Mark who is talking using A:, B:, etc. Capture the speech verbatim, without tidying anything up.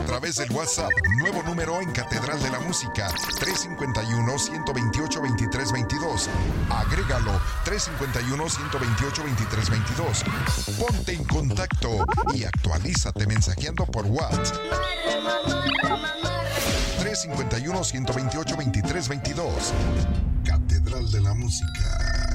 A: través del WhatsApp. Nuevo número en Catedral de la Música, tres cinco uno, uno dos ocho, dos tres dos dos. Agrégalo, tres cinco uno, uno dos ocho, dos tres dos dos. Ponte en contacto y actualízate mensajeando por WhatsApp. tres cinco uno, uno dos ocho, dos tres dos dos. Catedral de la Música.